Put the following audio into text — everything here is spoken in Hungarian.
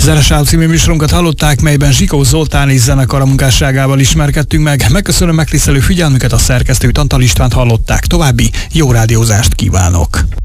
Zenes Állam című műsorunkat hallották, melyben Zsikó Zoltán és zenekara munkásságával ismerkedtünk meg. Megköszönöm megtisztelő figyelmüket, a szerkesztőt, Antal Istvánt hallották. További jó rádiózást kívánok!